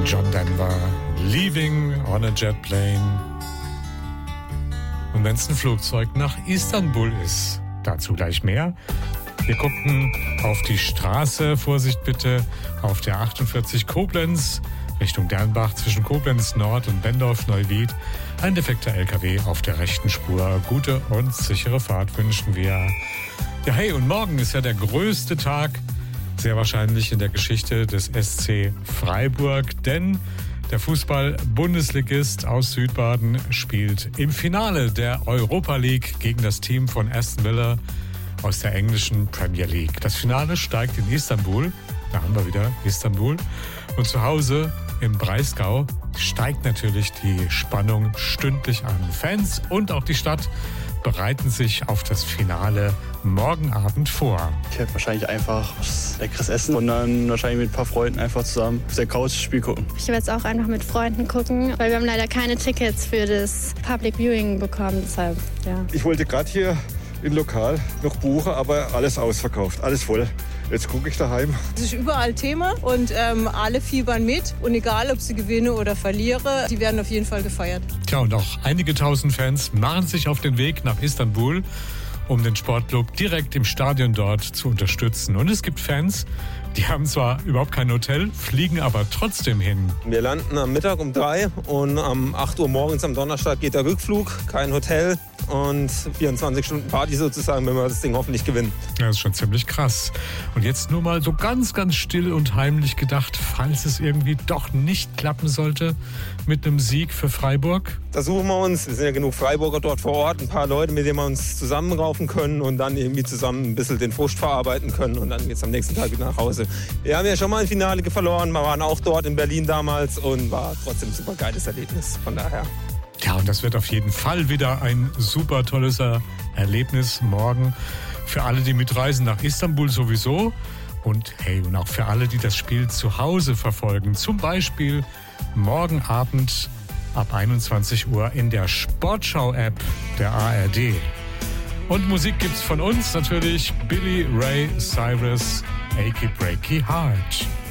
John Denver, Leaving on a Jet Plane. Und wenn es ein Flugzeug nach Istanbul ist, dazu gleich mehr. Wir gucken auf die Straße, Vorsicht bitte, auf der 48 Koblenz, Richtung Dernbach zwischen Koblenz Nord und Bendorf-Neuwied. Ein defekter LKW auf der rechten Spur. Gute und sichere Fahrt wünschen wir. Ja, hey, und morgen ist ja der größte Tag, sehr wahrscheinlich in der Geschichte des SC Freiburg, denn der Fußball-Bundesligist aus Südbaden spielt im Finale der Europa League gegen das Team von Aston Villa aus der englischen Premier League. Das Finale steigt in Istanbul, da haben wir wieder Istanbul, und zu Hause im Breisgau steigt natürlich die Spannung stündlich an. Fans und auch die Stadt bereiten sich auf das Finale morgen Abend vor. Ich werde wahrscheinlich einfach was Leckeres essen und dann wahrscheinlich mit ein paar Freunden einfach zusammen auf der Couch das Spiel gucken. Ich werde es auch einfach mit Freunden gucken, weil wir haben leider keine Tickets für das Public Viewing bekommen. Deshalb, ja. Ich wollte gerade hier im Lokal noch buchen, aber alles ausverkauft, alles voll. Jetzt gucke ich daheim. Es ist überall Thema und alle fiebern mit. Und egal, ob sie gewinne oder verliere, die werden auf jeden Fall gefeiert. Tja, und auch einige tausend Fans machen sich auf den Weg nach Istanbul, um den Sportclub direkt im Stadion dort zu unterstützen. Und es gibt Fans, die haben zwar überhaupt kein Hotel, fliegen aber trotzdem hin. Wir landen am Mittag um 3 und um 8 Uhr morgens am Donnerstag geht der Rückflug, kein Hotel und 24 Stunden Party sozusagen, wenn wir das Ding hoffentlich gewinnen. Ja, das ist schon ziemlich krass. Und jetzt nur mal so ganz, ganz still und heimlich gedacht, falls es irgendwie doch nicht klappen sollte mit einem Sieg für Freiburg. Da suchen wir uns, es sind ja genug Freiburger dort vor Ort, ein paar Leute, mit denen wir uns zusammenraufen können und dann irgendwie zusammen ein bisschen den Frust verarbeiten können und dann geht's am nächsten Tag wieder nach Hause. Wir haben ja schon mal ein Finale verloren, wir waren auch dort in Berlin damals und war trotzdem ein super geiles Erlebnis, von daher. Ja, und das wird auf jeden Fall wieder ein super tolles Erlebnis morgen für alle, die mitreisen nach Istanbul sowieso. Und hey, und auch für alle, die das Spiel zu Hause verfolgen. Zum Beispiel morgen Abend ab 21 Uhr in der Sportschau-App der ARD. Und Musik gibt's von uns natürlich. Billy Ray Cyrus, Achy Breaky Heart.